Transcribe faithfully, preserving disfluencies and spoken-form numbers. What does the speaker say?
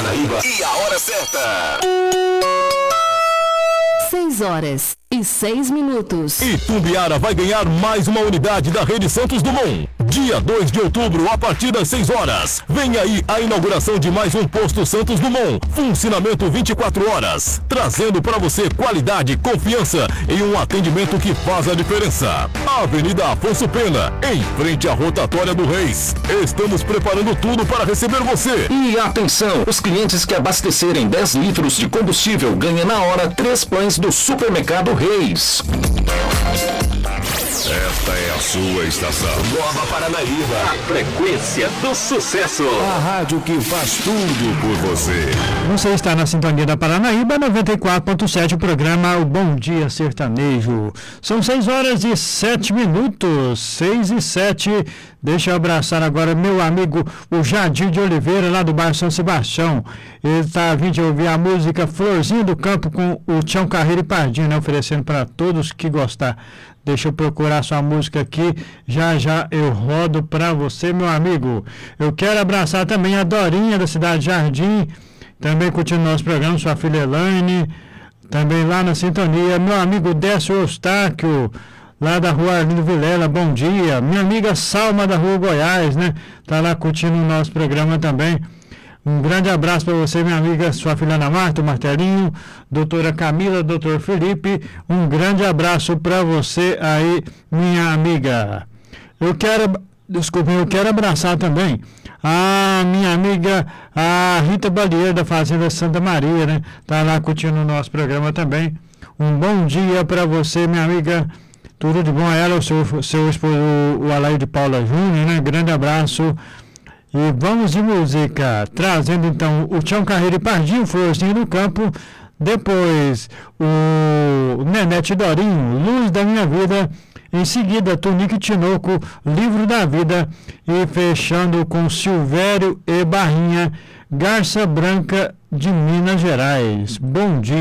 Paranaíba e a hora certa. seis horas e seis minutos. Itumbiara vai ganhar mais uma unidade da Rede Santos Dumont. Dia dois de outubro, a partir das seis horas. Vem aí a inauguração de mais um posto Santos Dumont. Funcionamento vinte e quatro horas. Trazendo para você qualidade, confiança e um atendimento que faz a diferença. Avenida Afonso Pena, em frente à rotatória do Reis. Estamos preparando tudo para receber você. E atenção, os clientes que abastecerem dez litros de combustível ganham na hora três pães do Supermercado Reis. Esta é a sua estação. Nova Paranaíba, a frequência do sucesso. A rádio que faz tudo por você. Você está na sintonia da Paranaíba, noventa e quatro ponto sete, o programa O Bom Dia Sertanejo. São seis horas e sete minutos, seis e sete. Deixa eu abraçar agora meu amigo, o Jadir de Oliveira, lá do bairro São Sebastião. Ele está vindo ouvir a música Florzinha do Campo com o Tião Carreiro e Pardinho, né, oferecendo para todos que gostar. Deixa eu procurar sua música aqui, já já eu rodo para você, meu amigo. Eu quero abraçar também a Dorinha da Cidade de Jardim, também curtindo nosso programa, sua filha Elaine, também lá na sintonia, meu amigo Décio Eustáquio, lá da rua Arlindo Vilela, bom dia. Minha amiga Salma da rua Goiás, né, tá lá curtindo o nosso programa também. Um grande abraço para você, minha amiga, sua filha Ana Marta, o Martelinho, doutora Camila, doutor Felipe. Um grande abraço para você aí, minha amiga. Eu quero, desculpe, eu quero abraçar também a minha amiga, a Rita Balieiro, da Fazenda Santa Maria, né? Tá lá curtindo o nosso programa também. Um bom dia para você, minha amiga. Tudo de bom a ela, o seu, seu esposo, o Alair de Paula Júnior, né? Grande abraço. E vamos de música, trazendo então o Tião Carreiro e Pardinho, Florzinha do Campo, depois o Nenete Dorinho, Luz da Minha Vida, em seguida Tunique Tinoco, Livro da Vida, e fechando com Silvério e Barrinha, Garça Branca de Minas Gerais. Bom dia.